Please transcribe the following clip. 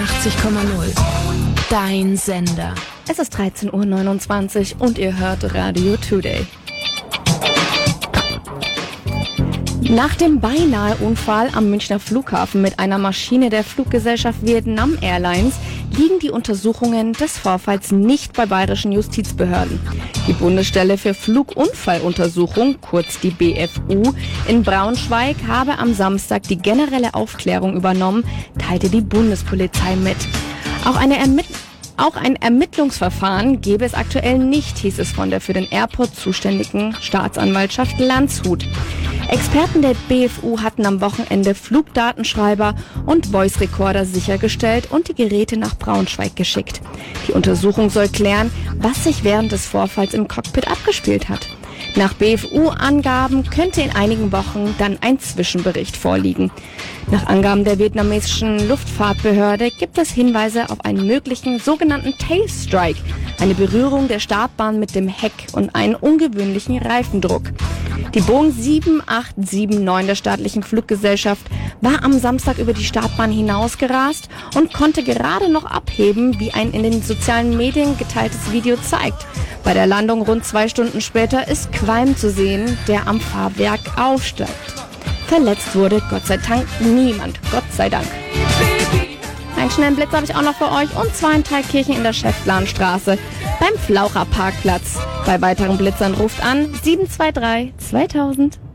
88,0. Dein Sender. Es ist 13:29 Uhr und ihr hört Radio Today. Nach dem Beinahe-Unfall am Münchner Flughafen mit einer Maschine der Fluggesellschaft Vietnam Airlines liegen die Untersuchungen des Vorfalls nicht bei bayerischen Justizbehörden. Die Bundesstelle für Flugunfalluntersuchung, kurz die BFU, in Braunschweig habe am Samstag die generelle Aufklärung übernommen, teilte die Bundespolizei mit. Auch ein Ermittlungsverfahren gebe es aktuell nicht, hieß es von der für den Airport zuständigen Staatsanwaltschaft Landshut. Experten der BFU hatten am Wochenende Flugdatenschreiber und Voice-Recorder sichergestellt und die Geräte nach Braunschweig geschickt. Die Untersuchung soll klären, was sich während des Vorfalls im Cockpit abgespielt hat. Nach BFU-Angaben könnte in einigen Wochen dann ein Zwischenbericht vorliegen. Nach Angaben der vietnamesischen Luftfahrtbehörde gibt es Hinweise auf einen möglichen sogenannten Tailstrike, eine Berührung der Startbahn mit dem Heck und einen ungewöhnlichen Reifendruck. Die Boeing 7879 der staatlichen Fluggesellschaft war am Samstag über die Startbahn hinausgerast und konnte gerade noch abheben, wie ein in den sozialen Medien geteiltes Video zeigt. Bei der Landung rund 2 Stunden später ist Qualm zu sehen, der am Fahrwerk aufsteigt. Verletzt wurde Gott sei Dank niemand, Gott sei Dank. Einen schnellen Blitz habe ich auch noch für euch, und zwar in Thalkirchen in der Schäftlarnstraße beim Flaucherparkplatz. Bei weiteren Blitzern ruft an 723 2000.